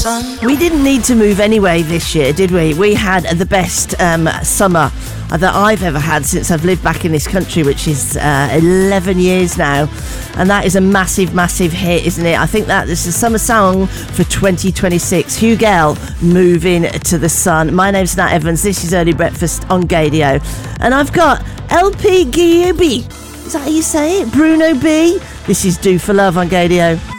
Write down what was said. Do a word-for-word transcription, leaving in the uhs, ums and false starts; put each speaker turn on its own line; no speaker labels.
We didn't need to move anyway this year, did we? We had the best um, summer that I've ever had since I've lived back in this country, which is uh, eleven years now. And that is a massive, massive hit, isn't it? I think that this is a summer song for twenty twenty-six. Hugh Gell, Moving to the Sun. My name's Nat Evans. This is Early Breakfast on Gadio. And I've got L P Giubi. Is that how you say it? Bruno B. This is Do for Love on Gadio.